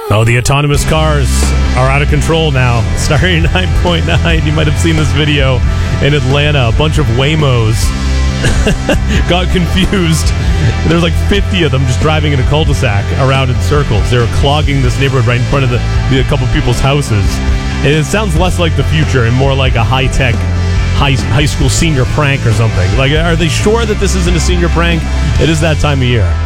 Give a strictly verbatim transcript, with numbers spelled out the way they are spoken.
Oh, the autonomous cars are out of control now. Star eighty-nine point nine, you might have seen this video in Atlanta. A bunch of Waymos got confused. There's like fifty of them just driving in a cul-de-sac around in circles. They were clogging this neighborhood right in front of the, the a couple people's houses. And it sounds less like the future and more like a high-tech high high school senior prank or something. Like, are they sure that this isn't a senior prank? It is that time of year.